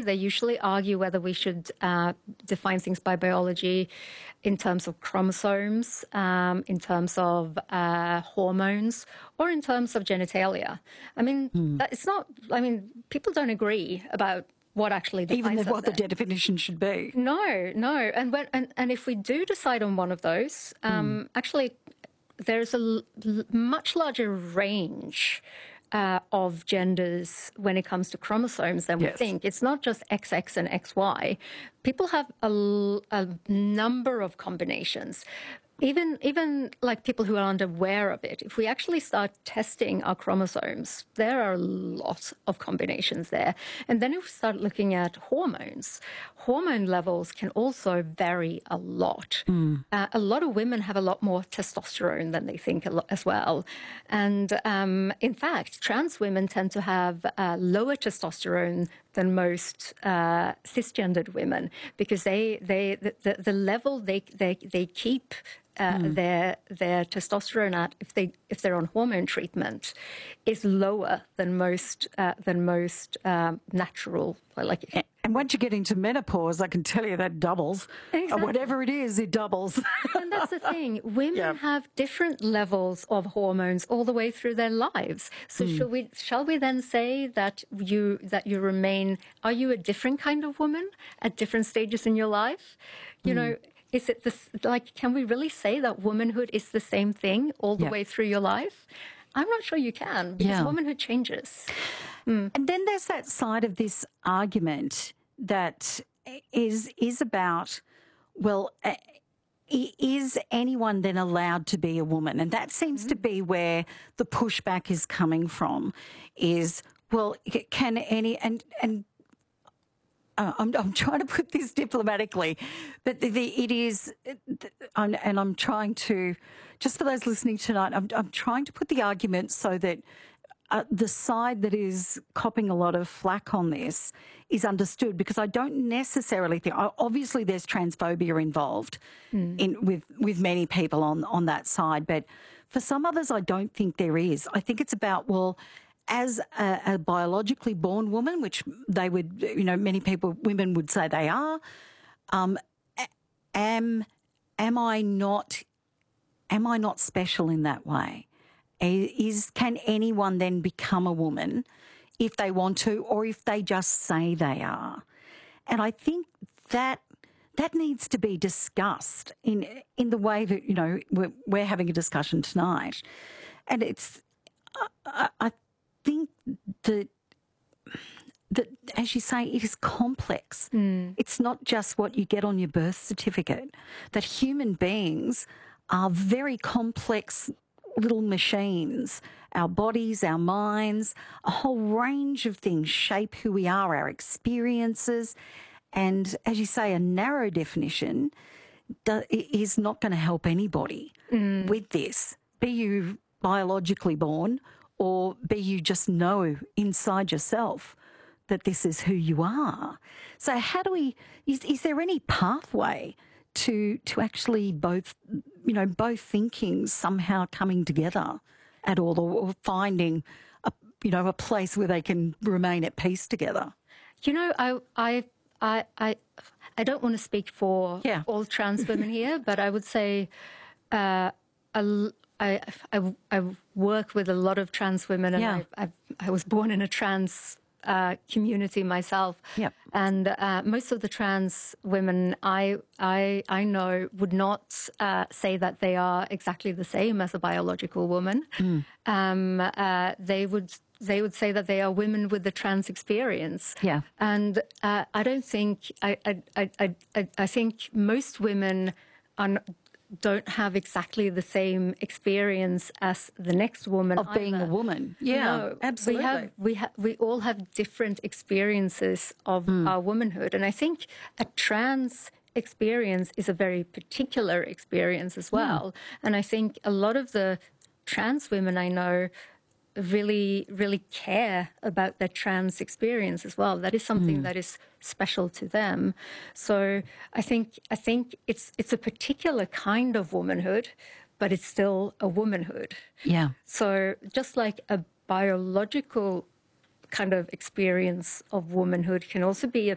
They usually argue whether we should define things by biology in terms of chromosomes, in terms of hormones, or in terms of genitalia. I mean, it's not. I mean, people don't agree about what actually defines even what the then. definition should be. No, and if we do decide on one of those, actually, there's a much larger range of genders when it comes to chromosomes than we think. It's not just XX and XY. People have a number of combinations. Even like people who are unaware of it, if we actually start testing our chromosomes, there are a lot of combinations there. And then if we start looking at hormones, hormone levels can also vary a lot. A lot of women have a lot more testosterone than they think as well. And in fact, trans women tend to have lower testosterone than most cisgendered women, because the level they keep their testosterone at, if they're on hormone treatment, is lower than most natural. And once you get into menopause, I can tell you that doubles. Exactly. Whatever it is, it doubles. And that's the thing. Women have different levels of hormones all the way through their lives. So shall we then say that you remain? Are you a different kind of woman at different stages in your life? You know. Is it this, can we really say that womanhood is the same thing all the way through your life? I'm not sure you can, because womanhood changes. And then there's that side of this argument that is about, well, is anyone then allowed to be a woman? And that seems to be where the pushback is coming from, is, well, can any, and I'm trying to put this diplomatically, but it is, and I'm trying to, just for those listening tonight, I'm trying to put the argument so that the side that is copping a lot of flack on this is understood, because I don't necessarily think, obviously there's transphobia involved with many people on that side, but for some others I don't think there is. I think it's about, well, as a biologically born woman, which they would, many women would say they are, am I not special in that way? Can anyone then become a woman if they want to, or if they just say they are? And I think that needs to be discussed in the way that we're having a discussion tonight, and it's I think that as you say, it is complex. It's not just what you get on your birth certificate, that human beings are very complex little machines. Our bodies, our minds, a whole range of things shape who we are, our experiences. And as you say, a narrow definition is not going to help anybody with this, be you biologically born or be you just know inside yourself that this is who you are. So how do we, is there any pathway to actually both thinkings somehow coming together at all, or finding a place where they can remain at peace together? I don't want to speak for all trans women here, but I would say I work with a lot of trans women, and I was born in a trans community myself. And most of the trans women I know would not say that they are exactly the same as a biological woman. They would say that they are women with the trans experience. And I don't think I think most women don't have exactly the same experience as the next woman of being a woman. No, absolutely. We all have different experiences of our womanhood, and I think a trans experience is a very particular experience as well. And I think a lot of the trans women I know really, really care about their trans experience as well. That is something that is special to them. So I think it's a particular kind of womanhood, but it's still a womanhood. So just like a biological kind of experience of womanhood can also be a